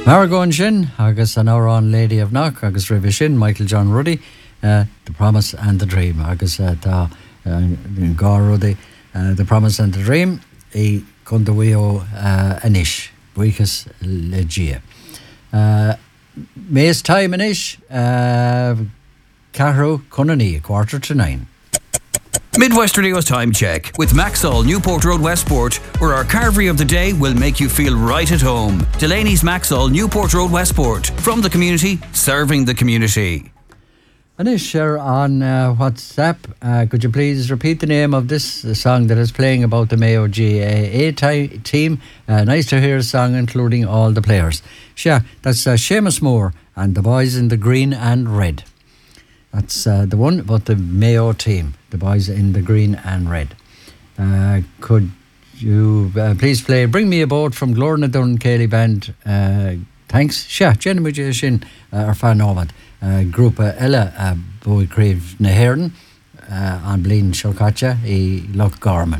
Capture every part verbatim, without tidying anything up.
Maragón sin, agus an árán Lady of Knock, agus ribh sin, Michael John Ruddy, uh, The Promise and the Dream, agus uh, tá uh, Gar Ruddy, uh, The Promise and the Dream, I conduío uh, anish, buchas le dia. Uh, Mays time anish, uh, Carro Conani, quarter to nine. Midwest Radio's time check with Maxall Newport Road Westport, where our carvery of the day will make you feel right at home. Delaney's Maxall Newport Road Westport, from the community, serving the community. Anish, share on uh, WhatsApp, uh, could you please repeat the name of this uh, song that is playing about the Mayo G A A ti- team? Uh, nice to hear a song including all the players. Sure, that's uh, Seamus Moore and the boys in the green and red. That's uh, the one about the Mayo team, the boys in the green and red. Uh, could you uh, please play Bring Me a Boat from Glorna Dun Cayley Band? Uh, thanks. Sure, Jenny Mujashin, ar fan ómad. Grúpa Ella Bui Creve na Héireann an Blin Shorkacha I Loch Garman.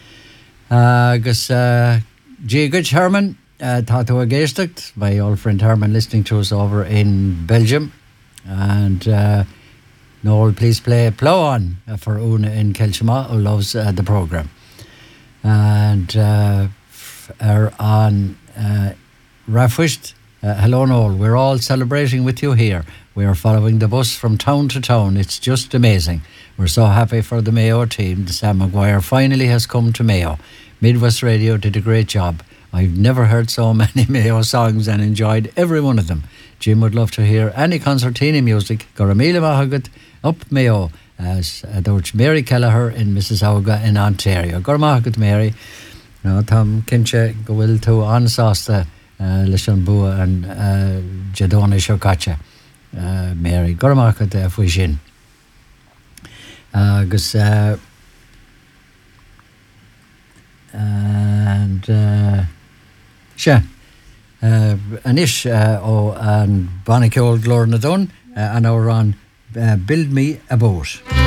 Agus G. Good Herman, Tato Agaistacht, my old friend Herman listening to us over in Belgium. And uh, Noel, please play Plow On uh, for Una in Kelchima, who loves uh, the programme. And uh, f- er on uh, Rafwisht, uh, hello Noel, we're all celebrating with you here. We are following the bus from town to town. It's just amazing. We're so happy for the Mayo team. Sam Maguire finally has come to Mayo. Midwest Radio did a great job. I've never heard so many Mayo songs and enjoyed every one of them. Jim would love to hear any concertina music. Goramila Mahagat, up Mayo, as uh, Dutch Mary Kelleher in Mississauga in Ontario. Gormahagat Mary. No, Tom Kinche go will to Ansasta, Lishan Bua and Jadona Shokacha. Mary. Gormahagat Fujin. Agus uh, and uh, sure. Uh, Anish uh, oh, and Bonnie Old Glorna Dun uh, and our on uh, Build Me a Boat.